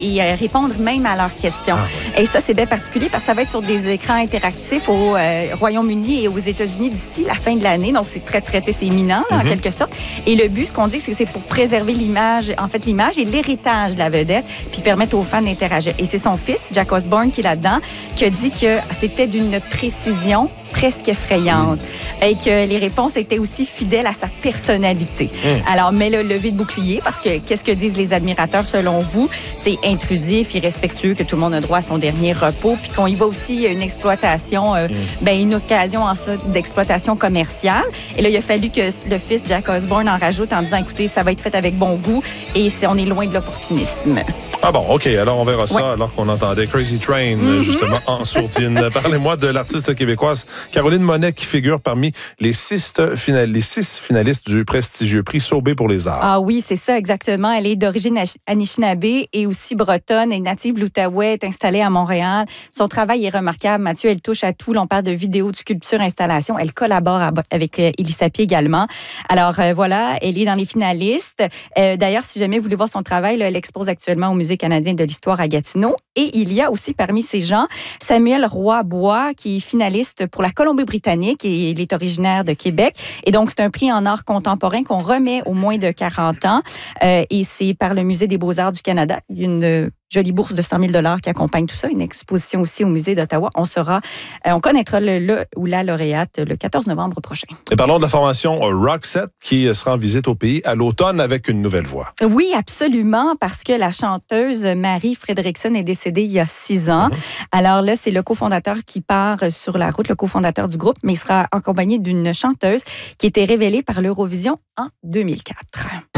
et répondre même à leurs questions. Et ça, c'est bien particulier parce que ça va être sur des écrans interactifs au Royaume-Uni et aux États-Unis d'ici la fin de l'année. Donc, c'est c'est imminent, là, en quelque sorte. Et le but, ce qu'on dit, c'est que c'est pour préserver l'image et l'héritage de la vedette, puis permettre aux fans d'interagir. Et c'est son fils, Jack Osbourne, qui est là-dedans, qui a dit que c'était d'une précision presque effrayante et que les réponses étaient aussi fidèles à sa personnalité. Alors, mais le lever de bouclier, parce que qu'est-ce que disent les admirateurs selon vous? C'est intrusif, irrespectueux, que tout le monde a droit à son dernier repos, puis qu'on y va aussi une exploitation, une occasion en ça d'exploitation commerciale. Et là, il a fallu que le fils Jack Osbourne en rajoute en disant, écoutez, ça va être fait avec bon goût et on est loin de l'opportunisme. Ah bon, OK. Alors, on verra ça alors qu'on entendait Crazy Train, justement, en sourdine. Parlez-moi de l'artiste québécoise Caroline Monet qui figure parmi les 6 finalistes du prestigieux prix Sauvé pour les arts. Ah oui, c'est ça, exactement. Elle est d'origine Anishinaabe et aussi bretonne et native de l'Outaouais, est installée à Montréal. Son travail est remarquable. Mathieu, elle touche à tout. On parle de vidéos, de sculpture, installation. Elle collabore avec Élie Sapie également. Alors, voilà, elle est dans les finalistes. D'ailleurs, si jamais vous voulez voir son travail, là, elle expose actuellement au Musée canadien de l'histoire à Gatineau. Et il y a aussi parmi ces gens Samuel Roy-Bois, qui est finaliste pour la Colombie-Britannique et il est originaire de Québec. Et donc, c'est un prix en art contemporain qu'on remet aux moins de 40 ans. Et c'est par le Musée des beaux-arts du Canada. Il y a une jolie bourse de 100 000 $ qui accompagne tout ça. Une exposition aussi au Musée d'Ottawa. On connaîtra le ou la lauréate le 14 novembre prochain. Et parlons de la formation Roxette qui sera en visite au pays à l'automne avec une nouvelle voix. Oui, absolument, parce que la chanteuse Marie Fredrickson est décédée il y a 6 ans. Alors là, c'est le cofondateur qui part sur la route, le cofondateur du groupe, mais il sera accompagné d'une chanteuse qui était révélée par l'Eurovision en 2004.